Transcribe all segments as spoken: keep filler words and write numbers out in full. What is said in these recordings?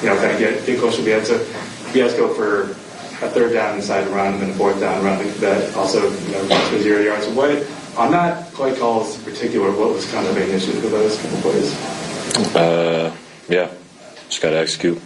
you know, kind of get, get closer to the end. So you guys go for a third down inside run and then a fourth down run that also, you know, runs for zero yards. What, on that play calls in particular, what was kind of an issue for those couple plays? Uh, yeah, just got to execute.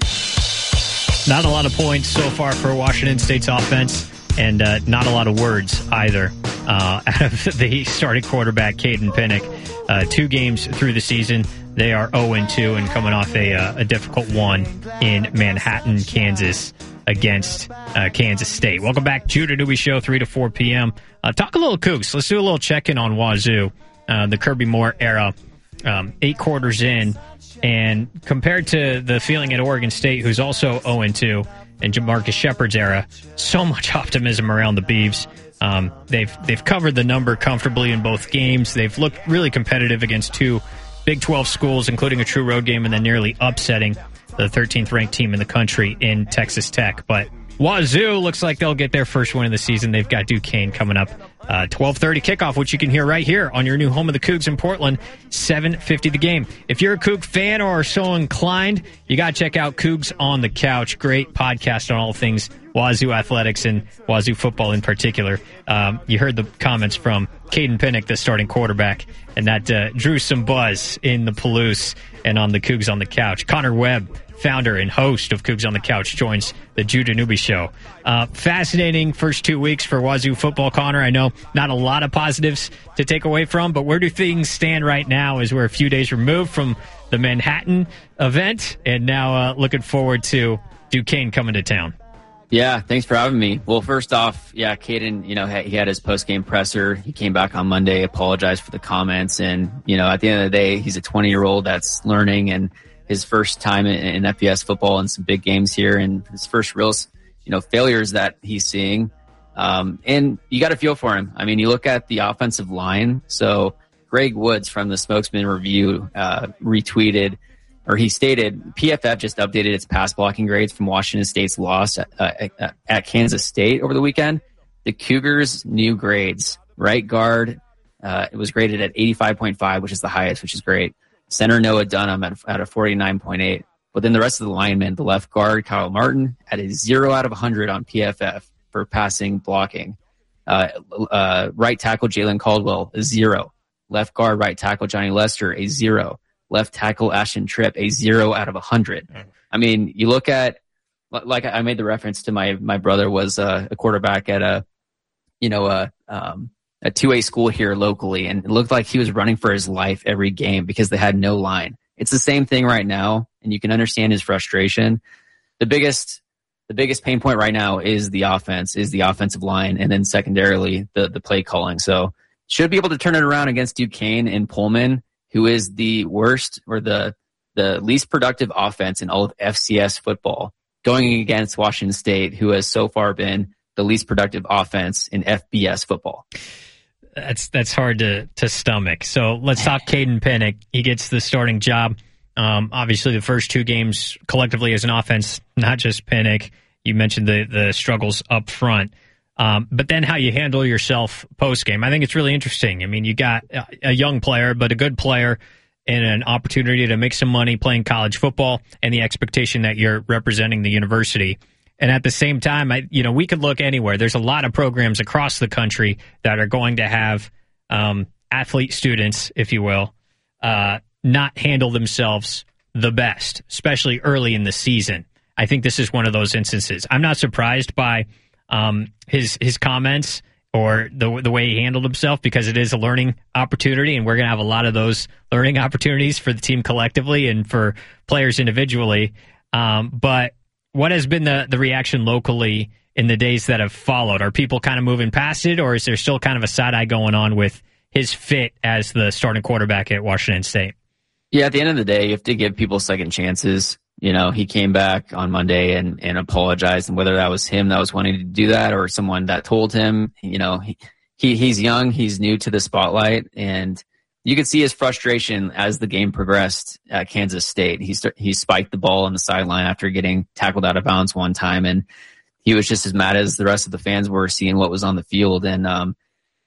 Not a lot of points so far for Washington State's offense, and uh, not a lot of words either uh, out of the starting quarterback, Caden Pinnock. Uh, two games through the season, they are oh and two and coming off a, uh, a difficult one in Manhattan, Kansas, against uh, Kansas State. Welcome back, Judah Newby Show, three to four p.m. Uh, talk a little Cougs. Let's do a little check-in on Wazoo, uh, the Kirby Moore era, um, eight quarters in. And compared to the feeling at Oregon State, who's also oh and two, and Jamarcus Shepard's era, so much optimism around the Beavs. Um, they've they've covered the number comfortably in both games. They've looked really competitive against two Big twelve schools, including a true road game, and then nearly upsetting the thirteenth ranked team in the country in Texas Tech. But Wazoo looks like they'll get their first win of the season. They've got Duquesne coming up. Uh, twelve thirty kickoff, which you can hear right here on your new home of the Cougs in Portland, seven fifty the game. If you're a Coug fan or so inclined, you got to check out Cougs on the Couch. Great podcast on all things Wazoo athletics and Wazoo football in particular. Um, you heard the comments from Caden Pinnock, the starting quarterback, and that uh, drew some buzz in the Palouse and on the Cougs on the Couch. Connor Webb, founder and host of Cougs on the Couch, joins the Judah Newby Show. Uh, fascinating first two weeks for Wazoo football, Connor. I know not a lot of positives to take away from, but where do things stand right now as we're a few days removed from the Manhattan event and now uh, looking forward to Duquesne coming to town? Yeah, thanks for having me. Well, first off, yeah, Caden, you know, he had his post-game presser. He came back on Monday, apologized for the comments, and, you know, at the end of the day, he's a twenty-year-old that's learning, and his first time in, in F B S football and some big games here, and his first real, you know, failures that he's seeing. Um, and you got to feel for him. I mean, you look at the offensive line. So Greg Woods from the Spokesman Review uh, retweeted, or he stated, P F F just updated its pass blocking grades from Washington State's loss at, uh, at Kansas State over the weekend. The Cougars' new grades, right guard, uh, it was graded at eighty-five point five, which is the highest, which is great. Center Noah Dunham at, at a forty-nine point eight. But then the rest of the linemen, the left guard, Kyle Martin, had a zero out of one hundred on P F F for passing blocking. Uh, uh, right tackle, Jalen Caldwell, a zero. Left guard, right tackle, Johnny Lester, a zero. Left tackle, Ashton Tripp, a zero out of one hundred. I mean, you look at, like I made the reference to my, my brother was uh, a quarterback at a, you know, a, um, a two A school here locally, and it looked like he was running for his life every game because they had no line. It's the same thing right now, and you can understand his frustration. The biggest, the biggest pain point right now is the offense, is the offensive line, and then secondarily, the, the play calling. So should be able to turn it around against Duquesne and Pullman, who is the worst or the, the least productive offense in all of F C S football, going against Washington State, who has so far been the least productive offense in F B S football. That's that's hard to, to stomach. So let's talk Caden Pinnock. He gets the starting job. Um, obviously, the first two games collectively as an offense, not just Pinnock. You mentioned the, the struggles up front. Um, but then how you handle yourself post-game. I think it's really interesting. I mean, you got a, a young player, but a good player, and an opportunity to make some money playing college football, and the expectation that you're representing the university. And at the same time, I, you know, we could look anywhere. There's a lot of programs across the country that are going to have um, athlete students, if you will, uh, not handle themselves the best, especially early in the season. I think this is one of those instances. I'm not surprised by um, his his comments or the the way he handled himself, because it is a learning opportunity, and we're going to have a lot of those learning opportunities for the team collectively and for players individually. Um, but what has been the, the reaction locally in the days that have followed? Are people kind of moving past it, or is there still kind of a side-eye going on with his fit as the starting quarterback at Washington State? Yeah, at the end of the day, you have to give people second chances. You know, he came back on Monday and, and apologized, and whether that was him that was wanting to do that or someone that told him, you know, he, he he's young, he's new to the spotlight, and you could see his frustration as the game progressed at Kansas State. He st- he spiked the ball on the sideline after getting tackled out of bounds one time, and he was just as mad as the rest of the fans were seeing what was on the field. And um,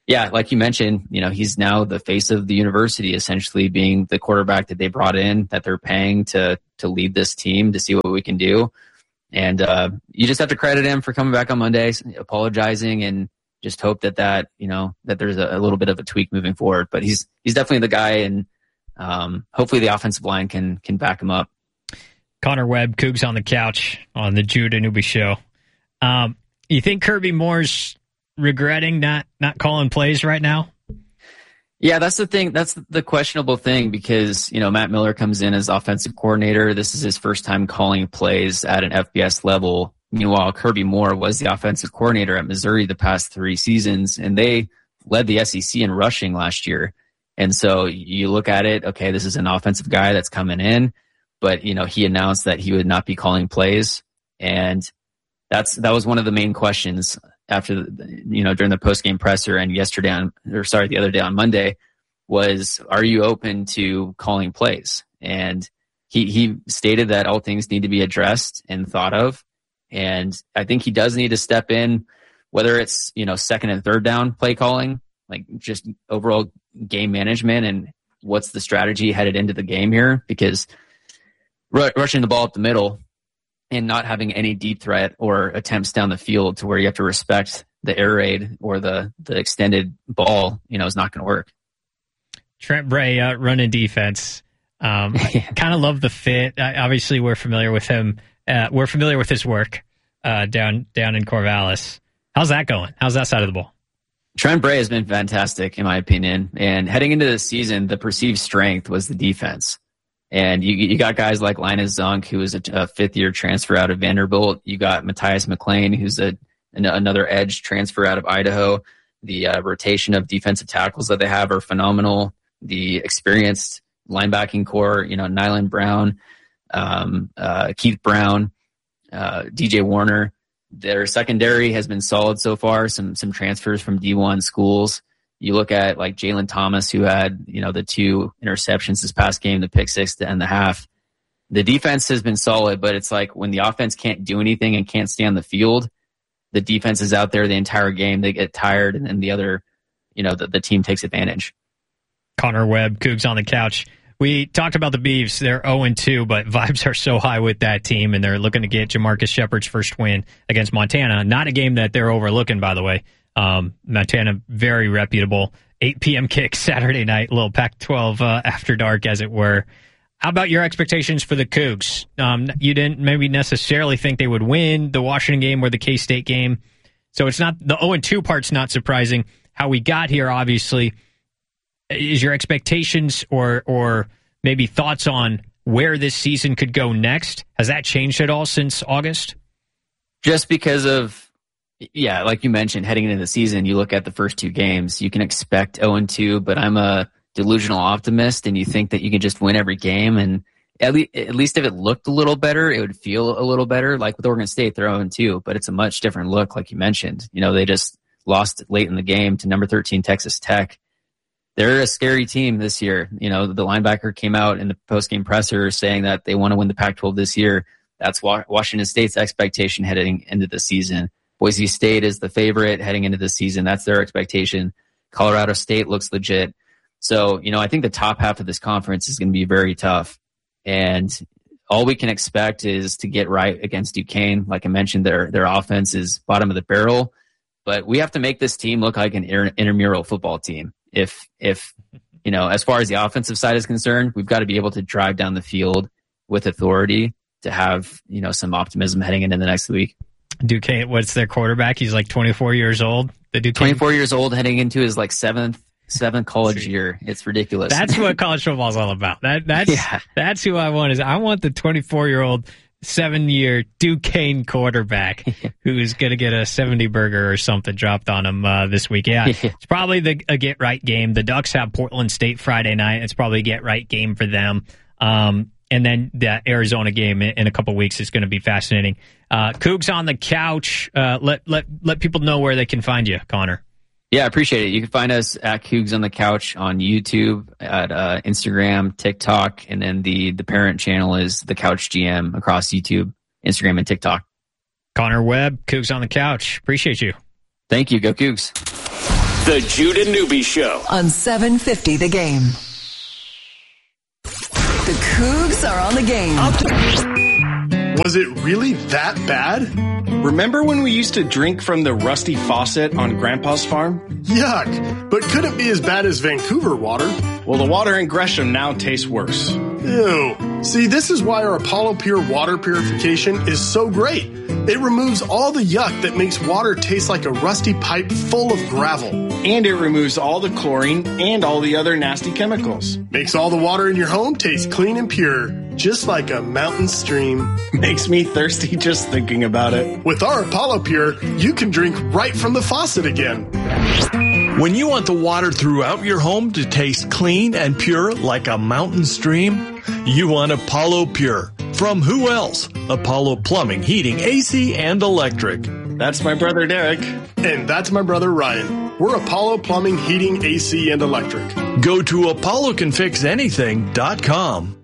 Yeah, like you mentioned, you know, he's now the face of the university, essentially being the quarterback that they brought in, that they're paying to to lead this team, to see what we can do. And uh, you just have to credit him for coming back on Monday, apologizing, and just hope that that you know that there's a, a little bit of a tweak moving forward. But he's he's definitely the guy, and um, hopefully the offensive line can can back him up. Connor Webb, Cougs on the couch on the Jude Anubi show. Um, you think Kirby Moore's regretting not not calling plays right now? Yeah, that's the thing. That's the questionable thing, because, you know, Matt Miller comes in as offensive coordinator. This is his first time calling plays at an F B S level. Meanwhile, Kirby Moore was the offensive coordinator at Missouri the past three seasons, and they led the S E C in rushing last year. And so you look at it, okay, this is an offensive guy that's coming in, but, you know, he announced that he would not be calling plays. And that's, that was one of the main questions after, the, you know, during the post-game presser and yesterday on, or sorry, the other day on Monday, was, are you open to calling plays? And he, he stated that all things need to be addressed and thought of. And I think he does need to step in, whether it's, you know, second and third down play calling, like just overall game management and what's the strategy headed into the game here, because r- rushing the ball up the middle and not having any deep threat or attempts down the field to where you have to respect the air raid or the, the extended ball, you know, is not going to work. Trent Bray uh, running defense. Um, yeah. Kind of love the fit. I, obviously, we're familiar with him. Uh, we're familiar with his work uh, down down in Corvallis. How's that going? How's that side of the ball? Trent Bray has been fantastic, in my opinion. And heading into the season, the perceived strength was the defense. And you you got guys like Linus Zunk, who is a, a fifth-year transfer out of Vanderbilt. You got Matthias McLean, who's a an, another edge transfer out of Idaho. The uh, rotation of defensive tackles that they have are phenomenal. The experienced linebacking core, you know, Nyland Brown, um, uh, Keith Brown, uh, D J Warner. Their secondary has been solid so far. Some some transfers from D one schools. You look at like Jalen Thomas, who had, you know, the two interceptions this past game, the pick six to end the half. The defense has been solid, but it's like when the offense can't do anything and can't stay on the field, the defense is out there the entire game. They get tired, and then the other, you know, the, the team takes advantage. Connor Webb, Cougs on the couch. We talked about the Beavs. They're oh and two, but vibes are so high with that team, and they're looking to get Jamarcus Shepard's first win against Montana. Not a game that they're overlooking, by the way. Um, Montana, very reputable. eight p.m. kick Saturday night, little Pac twelve uh, after dark, as it were. How about your expectations for the Cougs? Um, you didn't maybe necessarily think they would win the Washington game or the K-State game, so it's not the oh and two part's not surprising. How we got here, obviously. Is your expectations or or maybe thoughts on where this season could go next? Has that changed at all since August? Just because of, yeah, like you mentioned, heading into the season, you look at the first two games, you can expect oh and two, but I'm a delusional optimist, and you think that you can just win every game. And at, le- at least if it looked a little better, it would feel a little better. Like with Oregon State, they're oh and two, but it's a much different look, like you mentioned. You know, they just lost late in the game to number thirteen Texas Tech. They're a scary team this year. You know, the linebacker came out in the post-game presser saying that they want to win the Pac twelve this year. That's Washington State's expectation heading into the season. Boise State is the favorite heading into the season. That's their expectation. Colorado State looks legit. So, you know, I think the top half of this conference is going to be very tough. And all we can expect is to get right against Duquesne. Like I mentioned, their their offense is bottom of the barrel. But we have to make this team look like an intramural football team. If, if you know, as far as the offensive side is concerned, we've got to be able to drive down the field with authority to have, you know, some optimism heading into the next week. Duquesne, what's their quarterback? He's like twenty-four years old. The Duquesne, twenty-four years old, heading into his like seventh, seventh college year. It's ridiculous. That's what college football is all about. That that's yeah. That's who I want. Is I want the twenty-four year old, seven year Duquesne quarterback who's going to get a seventy burger or something dropped on him uh, this week. Yeah, it's probably the a get right game. The Ducks have Portland State Friday night. It's probably a get right game for them. Um, and then the Arizona game in a couple weeks is going to be fascinating. Uh, Cougs on the couch. Uh, let let let people know where they can find you, Connor. Yeah, I appreciate it. You can find us at Cougs on the Couch on YouTube, at uh, Instagram, TikTok, and then the the parent channel is The Couch G M across YouTube, Instagram, and TikTok. Connor Webb, Cougs on the Couch. Appreciate you. Thank you. Go Cougs. The Judah Newby Show on seven fifty The Game. The Cougs are on the game. Was it really that bad? Remember when we used to drink from the rusty faucet on Grandpa's farm? Yuck, but could it be as bad as Vancouver water? Well, the water in Gresham now tastes worse. Ew. See, this is why our Apollo Pure water purification is so great. It removes all the yuck that makes water taste like a rusty pipe full of gravel. And it removes all the chlorine and all the other nasty chemicals. Makes all the water in your home taste clean and pure, just like a mountain stream. Makes me thirsty just thinking about it. With our Apollo Pure, you can drink right from the faucet again. When you want the water throughout your home to taste clean and pure like a mountain stream, you want Apollo Pure. From who else? Apollo Plumbing, Heating, A C, and Electric. That's my brother Derek. And that's my brother Ryan. We're Apollo Plumbing, Heating, A C, and Electric. Go to apollo can fix anything dot com.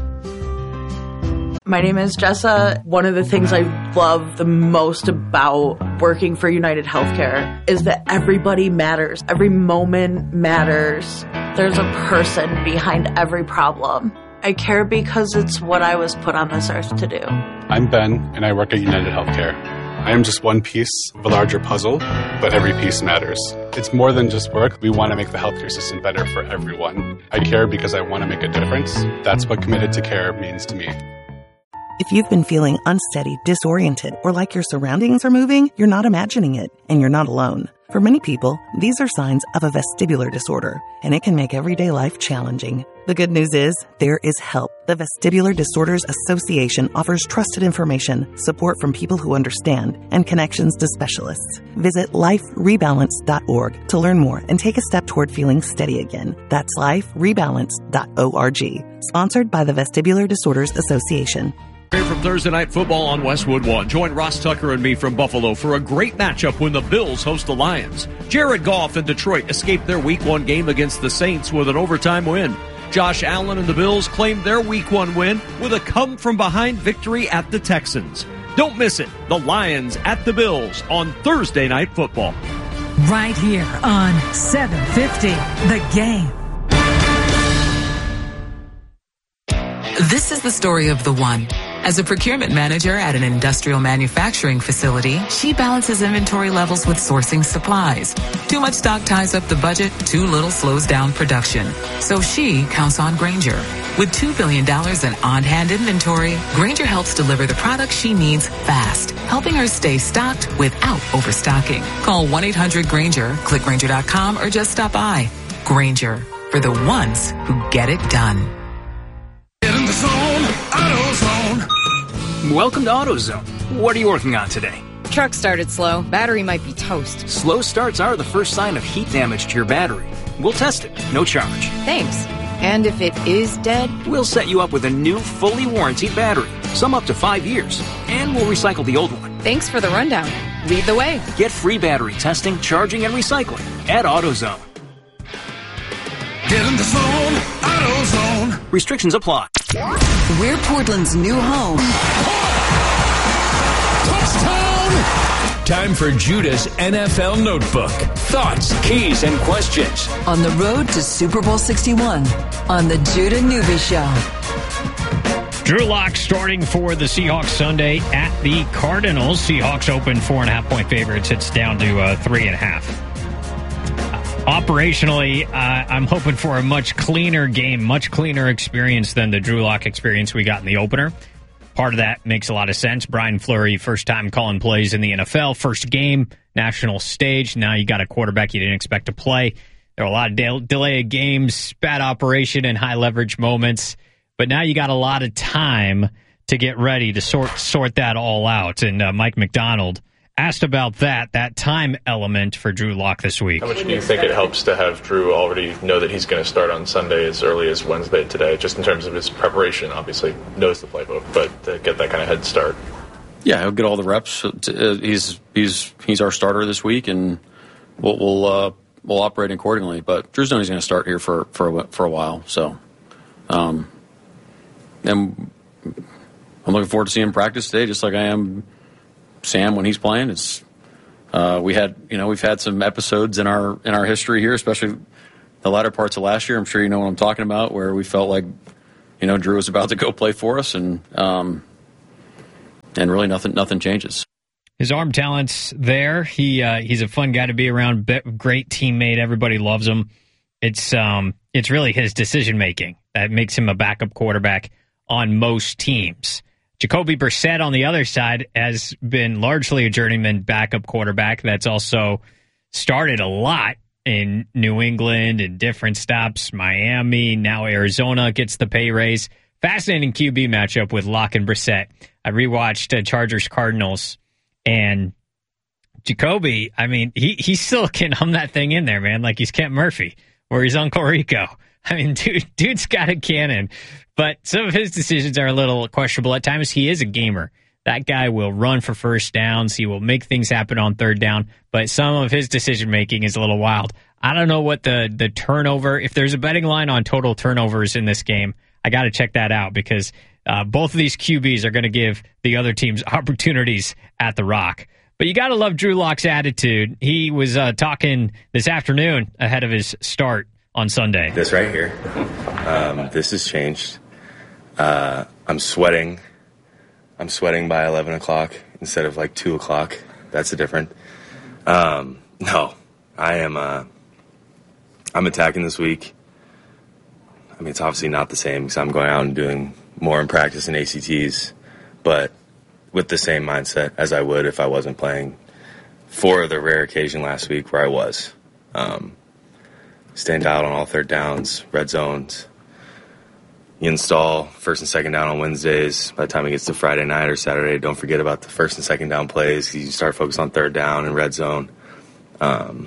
My name is Jessa. One of the things I love the most about working for United Healthcare is that everybody matters. Every moment matters. There's a person behind every problem. I care because it's what I was put on this earth to do. I'm Ben, and I work at United Healthcare. I am just one piece of a larger puzzle, but every piece matters. It's more than just work. We want to make the healthcare system better for everyone. I care because I want to make a difference. That's what committed to care means to me. If you've been feeling unsteady, disoriented, or like your surroundings are moving, you're not imagining it, and you're not alone. For many people, these are signs of a vestibular disorder, and it can make everyday life challenging. The good news is, there is help. The Vestibular Disorders Association offers trusted information, support from people who understand, and connections to specialists. Visit life rebalance dot org to learn more and take a step toward feeling steady again. That's life rebalance dot org. Sponsored by the Vestibular Disorders Association. From Thursday Night Football on Westwood One. Join Ross Tucker and me from Buffalo for a great matchup when the Bills host the Lions. Jared Goff and Detroit escaped their Week one game against the Saints with an overtime win. Josh Allen and the Bills claimed their Week one win with a come-from-behind victory at the Texans. Don't miss it. The Lions at the Bills on Thursday Night Football. Right here on seven fifty The Game. This is the story of the one. As a procurement manager at an industrial manufacturing facility, she balances inventory levels with sourcing supplies. Too much stock ties up the budget, too little slows down production. So she counts on Grainger. With two billion dollars in on-hand inventory, Grainger helps deliver the products she needs fast, helping her stay stocked without overstocking. Call one eight hundred Grainger, click Grainger dot com, or just stop by. Grainger, for the ones who get it done. Get in the zone, AutoZone. Welcome to AutoZone. What are you working on today? Truck started slow. Battery might be toast. Slow starts are the first sign of heat damage to your battery. We'll test it. No charge. Thanks. And if it is dead? We'll set you up with a new, fully warranted battery. Some up to five years. And we'll recycle the old one. Thanks for the rundown. Lead the way. Get free battery testing, charging, and recycling at AutoZone. Get in the zone, AutoZone. Restrictions apply. We're Portland's new home. Touchdown! Time for Judah's N F L Notebook. Thoughts, keys, and questions. On the road to Super Bowl sixty-one on the Judah Newby Show. Drew Lock starting for the Seahawks Sunday at the Cardinals. Seahawks open four and a half point favorites. It's down to uh, three and a half. Operationally, uh, I'm hoping for a much cleaner game, much cleaner experience than the Drew Lock experience we got in the opener. Part of that makes a lot of sense. Brian Fleury, first time calling plays in the N F L, first game, national stage. Now you got a quarterback you didn't expect to play. There were a lot of de- delay of games, bad operation, and high leverage moments. But now you got a lot of time to get ready to sort sort that all out. And uh, Mike McDonald asked about that, that time element for Drew Lock this week. How much do you think it helps to have Drew already know that he's going to start on Sunday as early as Wednesday today, just in terms of his preparation? Obviously knows the playbook, but to get that kind of head start. Yeah, he'll get all the reps. He's he's he's our starter this week, and we'll we'll, uh, we'll operate accordingly. But Drew's known he's going to start here for for a, for a while, so um, and I'm looking forward to seeing him practice today, just like I am Sam when he's playing. It's uh, we had, you know, we've had some episodes in our in our history here, especially the latter parts of last year. I'm sure you know what I'm talking about, where we felt like, you know, Drew was about to go play for us, and um, and really nothing nothing changes. His arm talent's there. He uh, he's a fun guy to be around. Be- great teammate. Everybody loves him. It's um it's really his decision making that makes him a backup quarterback on most teams. Jacoby Brissett on the other side has been largely a journeyman backup quarterback that's also started a lot in New England and different stops, Miami, now Arizona gets the pay raise. Fascinating Q B matchup with Locke and Brissett. I rewatched uh, Chargers Cardinals, and Jacoby, I mean, he, he still can hum that thing in there, man, like he's Kent Murphy or he's Uncle Rico. I mean, dude, dude's got a cannon, but some of his decisions are a little questionable at times. He is a gamer. That guy will run for first downs. He will make things happen on third down, but some of his decision-making is a little wild. I don't know what the, the turnover, if there's a betting line on total turnovers in this game, I got to check that out because uh, both of these Q Bs are going to give the other teams opportunities at the Rock. But you got to love Drew Lock's attitude. He was uh, talking this afternoon ahead of his start on Sunday. This right here, um, this has changed. Uh, I'm sweating. I'm sweating by eleven o'clock instead of like two o'clock. That's a different. Um, no, I am. Uh, I'm attacking this week. I mean, it's obviously not the same because I'm going out and doing more in practice and A C Ts, but with the same mindset as I would if I wasn't playing for the rare occasion last week where I was. Um, stand out on all third downs, red zones. You install first and second down on Wednesdays. By the time it gets to Friday night or Saturday, don't forget about the first and second down plays because you start focus on third down and red zone. Um,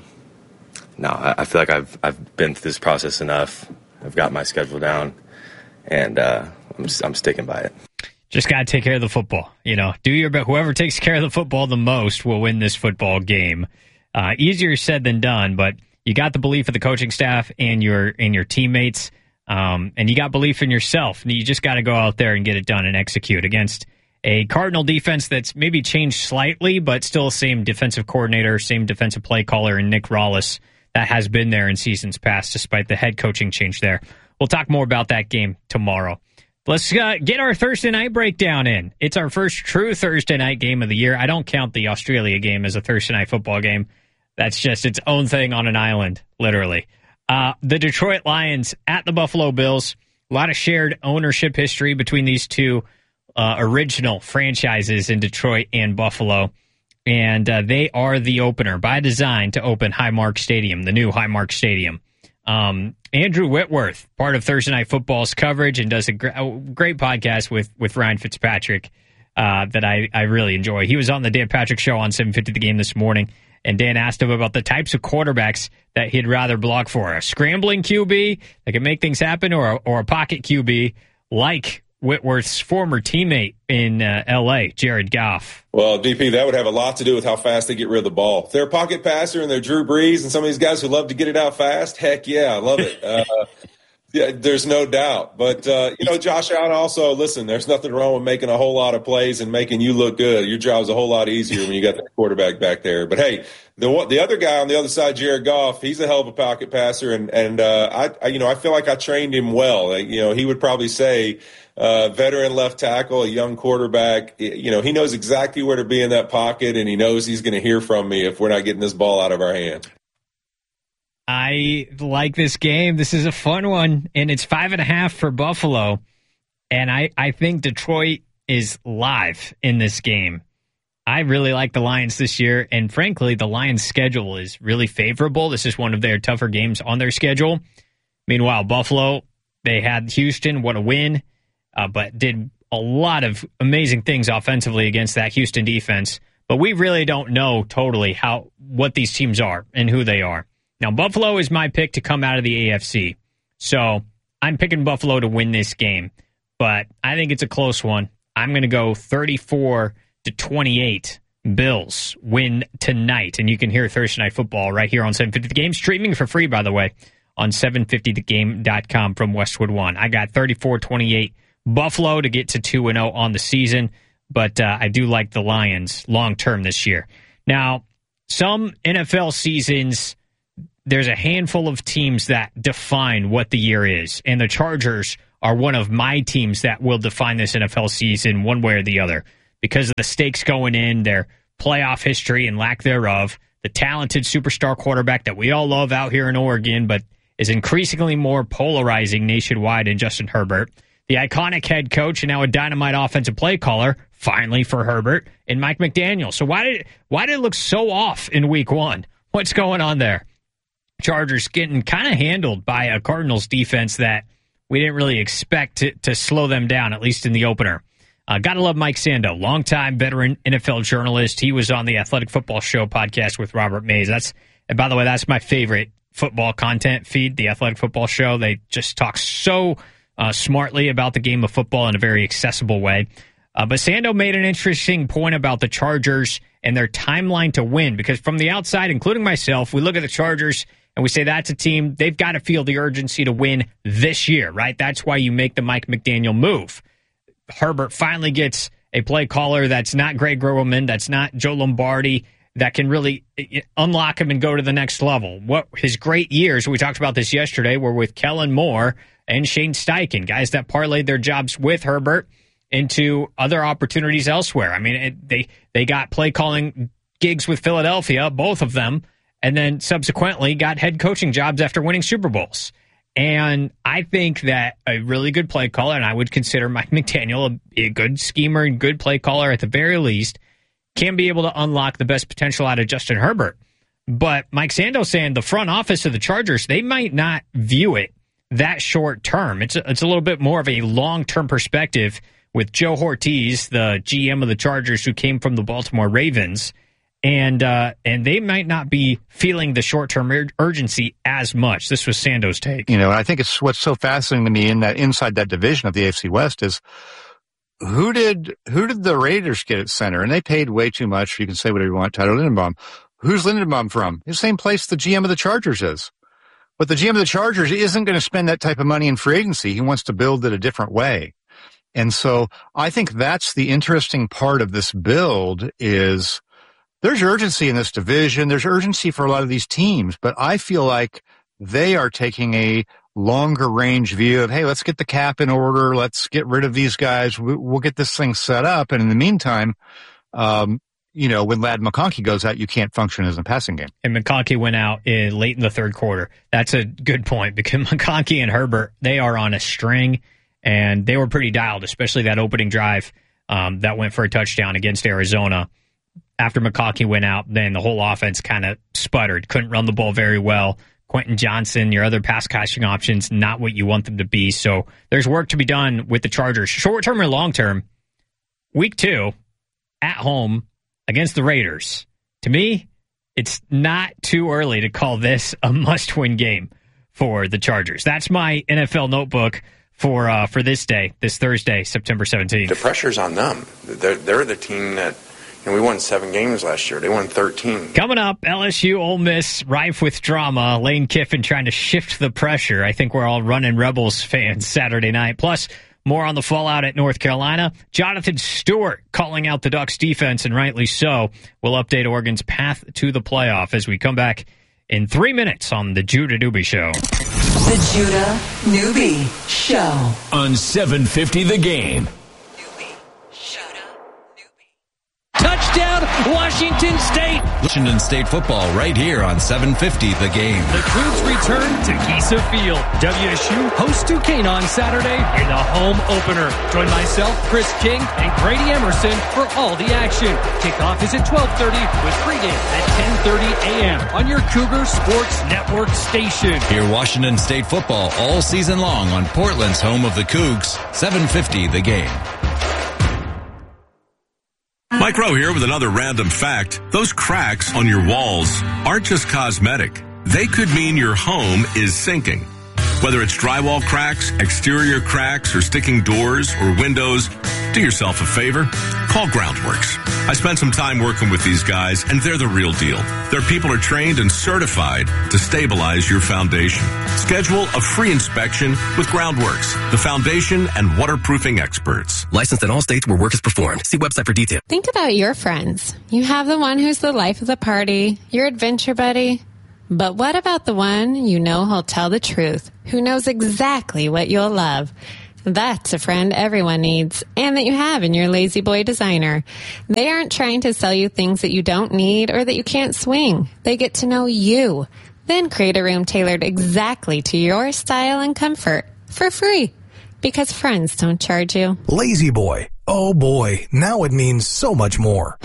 no, I, I feel like I've I've been through this process enough. I've got my schedule down, and uh, I'm I'm sticking by it. Just got to take care of the football. You know, do your best. Whoever takes care of the football the most will win this football game. Uh, easier said than done, but you got the belief of the coaching staff and your and your teammates, um, and you got belief in yourself. You just got to go out there and get it done and execute against a Cardinal defense that's maybe changed slightly, but still same defensive coordinator, same defensive play caller, and Nick Rawlis that has been there in seasons past, despite the head coaching change there. We'll talk more about that game tomorrow. Let's uh, get our Thursday night breakdown in. It's our first true Thursday night game of the year. I don't count the Australia game as a Thursday night football game. That's just its own thing on an island, literally. Uh, the Detroit Lions at the Buffalo Bills. A lot of shared ownership history between these two uh, original franchises in Detroit and Buffalo. And uh, they are the opener by design to open Highmark Stadium, the new Highmark Stadium. Um, Andrew Whitworth, part of Thursday Night Football's coverage, and does a, gr- a great podcast with, with Ryan Fitzpatrick uh, that I, I really enjoy. He was on the Dan Patrick Show on seven fifty The Game this morning, and Dan asked him about the types of quarterbacks that he'd rather block for. A scrambling Q B that can make things happen, or a, or a pocket Q B like Whitworth's former teammate in uh, L A, Jared Goff. Well, D P, that would have a lot to do with how fast they get rid of the ball. If they're a pocket passer and they're Drew Brees and some of these guys who love to get it out fast, heck yeah, I love it. Uh, yeah, there's no doubt. But, uh, you know, Josh Allen also, listen, there's nothing wrong with making a whole lot of plays and making you look good. Your job's a whole lot easier when you got that quarterback back there. But, hey, the the other guy on the other side, Jared Goff, he's a hell of a pocket passer. And, and uh, I, I, you know, I feel like I trained him well. Like, you know, he would probably say – Uh, veteran left tackle, a young quarterback. You know, he knows exactly where to be in that pocket, and he knows he's going to hear from me if we're not getting this ball out of our hand. I like this game. This is a fun one, and it's five and a half for Buffalo. And I, I think Detroit is live in this game. I really like the Lions this year, and frankly, the Lions' schedule is really favorable. This is one of their tougher games on their schedule. Meanwhile, Buffalo, they had Houston, what a win. Uh, but did a lot of amazing things offensively against that Houston defense. But we really don't know totally how what these teams are and who they are. Now, Buffalo is my pick to come out of the A F C. So I'm picking Buffalo to win this game. But I think it's a close one. I'm going to go thirty-four to twenty-eight. Bills win tonight. And you can hear Thursday Night Football right here on seven fifty The Game. Streaming for free, by the way, on seven fifty the game dot com from Westwood One. I got thirty-four twenty-eight. Buffalo to get to two and oh on the season, but uh, I do like the Lions long-term this year. Now, some N F L seasons, there's a handful of teams that define what the year is, and the Chargers are one of my teams that will define this N F L season one way or the other because of the stakes going in, their playoff history and lack thereof, the talented superstar quarterback that we all love out here in Oregon, but is increasingly more polarizing nationwide in Justin Herbert, the iconic head coach and now a dynamite offensive play caller, finally for Herbert, and Mike McDaniel. So why did why did it look so off in week one? What's going on there? Chargers getting kind of handled by a Cardinals defense that we didn't really expect to, to slow them down, at least in the opener. Uh, gotta love Mike Sando, longtime veteran N F L journalist. He was on the Athletic Football Show podcast with Robert Mays. That's, and by the way, that's my favorite football content feed, the Athletic Football Show. They just talk so uh, smartly about the game of football in a very accessible way. Uh, but Sando made an interesting point about the Chargers and their timeline to win, because from the outside, including myself, we look at the Chargers and we say that's a team, they've got to feel the urgency to win this year, right? That's why you make the Mike McDaniel move. Herbert finally gets a play caller that's not Greg Roman, that's not Joe Lombardi, that can really unlock him and go to the next level. What his great years, we talked about this yesterday, were with Kellen Moore and Shane Steichen, guys that parlayed their jobs with Herbert into other opportunities elsewhere. I mean, it, they they got play calling gigs with Philadelphia, both of them, and then subsequently got head coaching jobs after winning Super Bowls. And I think that a really good play caller, and I would consider Mike McDaniel a, a good schemer and good play caller at the very least, can be able to unlock the best potential out of Justin Herbert. But Mike Sando saying the front office of the Chargers, they might not view it that short term. It's a, it's a little bit more of a long-term perspective with Joe Ortiz, the G M of the Chargers who came from the Baltimore Ravens. And uh, and they might not be feeling the short-term ur- urgency as much. This was Sando's take. You know, and I think it's what's so fascinating to me in that inside that division of the A F C West is who did who did the Raiders get at center? And they paid way too much. You can say whatever you want. Tyler Linderbaum. Who's Linderbaum from? The same place the G M of the Chargers is. But the G M of the Chargers isn't going to spend that type of money in free agency. He wants to build it a different way. And so I think that's the interesting part of this build is there's urgency in this division. There's urgency for a lot of these teams, but I feel like they are taking a longer range view of, hey, let's get the cap in order. Let's get rid of these guys. We'll get this thing set up. And in the meantime, um, you know, when Ladd McConkey goes out, you can't function as a passing game. And McConkey went out in, late in the third quarter. That's a good point because McConkey and Herbert, they are on a string, and they were pretty dialed, especially that opening drive um, that went for a touchdown against Arizona. After McConkey went out, then the whole offense kind of sputtered. Couldn't run the ball very well. Quentin Johnson, your other pass catching options, not what you want them to be. So there's work to be done with the Chargers. Short term or long term, week two, at home against the Raiders. To me, it's not too early to call this a must-win game for the Chargers. That's my N F L notebook for uh, for this day, this Thursday, September seventeenth. The pressure's on them. They're, they're the team that... And we won seven games last year. They won thirteen. Coming up, L S U Ole Miss, rife with drama. Lane Kiffin trying to shift the pressure. I think we're all running Rebels fans Saturday night. Plus, more on the fallout at North Carolina. Jonathan Stewart calling out the Ducks defense, and rightly so. We'll update Oregon's path to the playoff as we come back in three minutes on the Judah Newby Show. The Judah Newby Show. On seven fifty The Game. Touchdown, Washington State. Washington State football right here on seven fifty The Game. The Cougs return to Kisa Field. W S U hosts Duquesne on Saturday in the home opener. Join myself, Chris King, and Grady Emerson for all the action. Kickoff is at twelve thirty with pregame at ten thirty a.m. on your Cougar Sports Network station. Hear Washington State football all season long on Portland's home of the Cougs, seven fifty The Game. Mike Rowe here with another random fact. Those cracks on your walls aren't just cosmetic. They could mean your home is sinking. Whether it's drywall cracks, exterior cracks, or sticking doors or windows, Do yourself a favor. Call Groundworks. I spent some time working with these guys, and they're the real deal. Their people are trained and certified to stabilize your foundation. Schedule a free inspection with Groundworks, the foundation and waterproofing experts. Licensed in all states where work is performed. See website for details. Think about your friends. You have the one who's the life of the party, your adventure buddy. But what about the one you know who'll tell the truth, who knows exactly what you'll love? That's a friend everyone needs, and that you have in your Lazy Boy designer. They aren't trying to sell you things that you don't need or that you can't swing. They get to know you, then create a room tailored exactly to your style and comfort for free, because friends don't charge you. Lazy Boy. Oh boy, now it means so much more.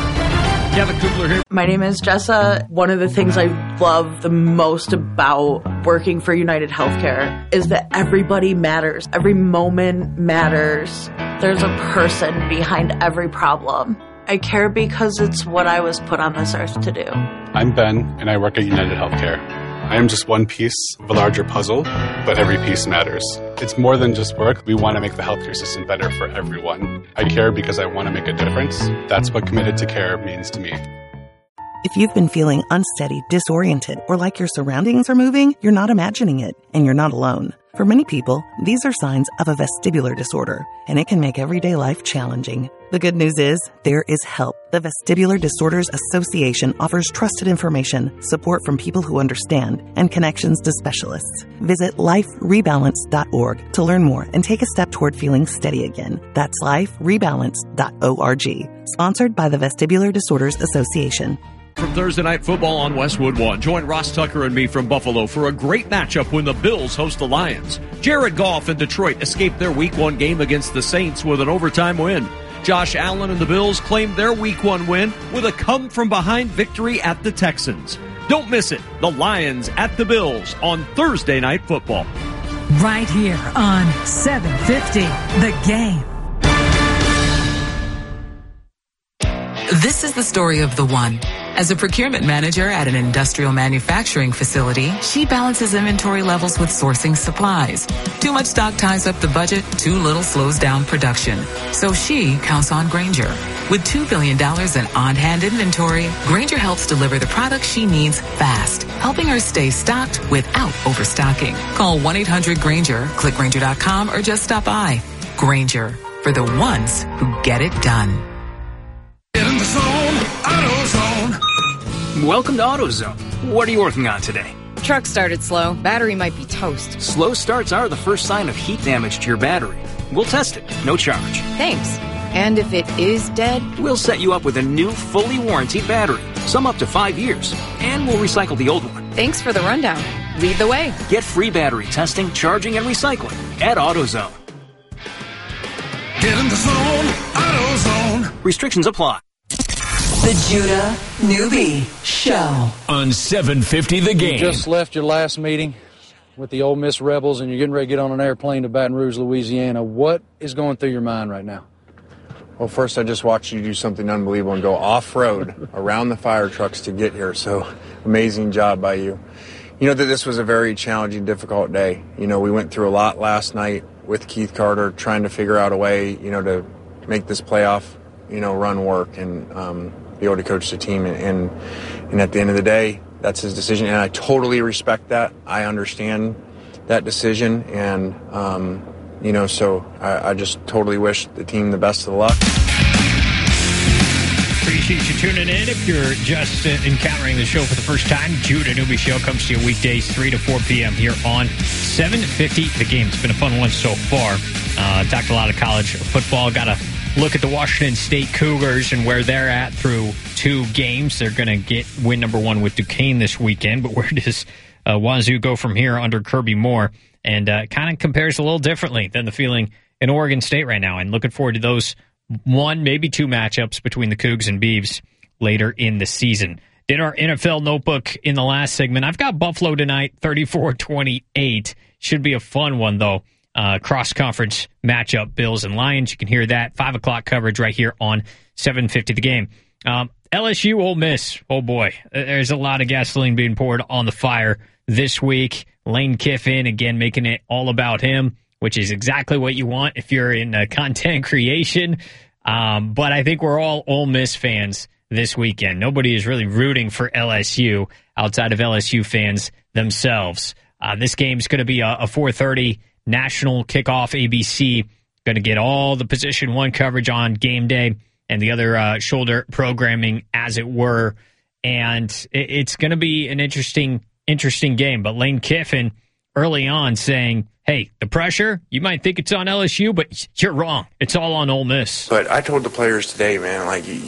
Kevin Kugler here. My name is Jessa. One of the things I love the most about working for United Healthcare is that everybody matters. Every moment matters. There's a person behind every problem. I care because it's what I was put on this earth to do. I'm Ben, and I work at United Healthcare. I am just one piece of a larger puzzle, but every piece matters. It's more than just work. We want to make the healthcare system better for everyone. I care because I want to make a difference. That's what committed to care means to me. If you've been feeling unsteady, disoriented, or like your surroundings are moving, you're not imagining it, and you're not alone. For many people, these are signs of a vestibular disorder, and it can make everyday life challenging. The good news is, there is help. The Vestibular Disorders Association offers trusted information, support from people who understand, and connections to specialists. Visit life rebalance dot org to learn more and take a step toward feeling steady again. That's life rebalance dot org. Sponsored by the Vestibular Disorders Association. From Thursday Night Football on Westwood One, join Ross Tucker and me from Buffalo for a great matchup when the Bills host the Lions. Jared Goff and Detroit escaped their Week one game against the Saints with an overtime win. Josh Allen and the Bills claimed their Week one win with a come-from-behind victory at the Texans. Don't miss it. The Lions at the Bills on Thursday Night Football. Right here on seven fifty, The Game. This is the story of the one. As a procurement manager at an industrial manufacturing facility, she balances inventory levels with sourcing supplies. Too much stock ties up the budget, too little slows down production. So she counts on Grainger. With two billion dollars in on-hand inventory, Grainger helps deliver the products she needs fast, helping her stay stocked without overstocking. Call one eight hundred Grainger, click Grainger dot com, or just stop by. Grainger, for the ones who get it done. Get in the zone, AutoZone. Welcome to AutoZone. What are you working on today? Truck started slow. Battery might be toast. Slow starts are the first sign of heat damage to your battery. We'll test it, no charge. Thanks. And if it is dead? We'll set you up with a new, fully warranted battery, some up to five years, and we'll recycle the old one. Thanks for the rundown. Lead the way. Get free battery testing, charging, and recycling at AutoZone. Get in the zone, AutoZone. Restrictions apply. The Judah Newby Show. On seven fifty The Game. You just left your last meeting with the Ole Miss Rebels, and you're getting ready to get on an airplane to Baton Rouge, Louisiana. What is going through your mind right now? Well, first, I just watched you do something unbelievable and go off-road around the fire trucks to get here. So, amazing job by you. You know that this was a very challenging, difficult day. You know, we went through a lot last night with Keith Carter, trying to figure out a way, you know, to make this playoff, you know, run work and um, be able to coach the team. And, and and at the end of the day, that's his decision, and I totally respect that. I understand that decision, and um, you know, so I, I just totally wish the team the best of luck. Appreciate you tuning in. If you're just uh, encountering the show for the first time, Judah Newby Show comes to you weekdays three to four p.m. here on seven fifty The Game. It's been a fun one so far. Uh, talked a lot of college football. Got a look at the Washington State Cougars and where they're at through two games. They're going to get win number one with Duquesne this weekend. But where does uh, Wazoo go from here under Kirby Moore? And uh, kind of compares a little differently than the feeling in Oregon State right now. And looking forward to those one, maybe two matchups between the Cougs and Beavs later in the season. Did our N F L notebook in the last segment. I've got Buffalo tonight, thirty-four twenty-eight. Should be a fun one, though. Uh, cross-conference matchup, Bills and Lions. You can hear that. five o'clock coverage right here on seven fifty The Game. Um, L S U, Ole Miss. Oh, boy. There's a lot of gasoline being poured on the fire this week. Lane Kiffin, again, making it all about him. which is exactly what you want if you're in uh, content creation. Um, but I think we're all Ole Miss fans this weekend. Nobody is really rooting for L S U outside of L S U fans themselves. Uh, this game's going to be a, a four thirty national kickoff. A B C going to get all the position one coverage on game day and the other uh, shoulder programming, as it were. And it, it's going to be an interesting, interesting game. But Lane Kiffin early on saying, hey, the pressure, you might think it's on L S U, but you're wrong. It's all on Ole Miss. But I told the players today, man, like, you,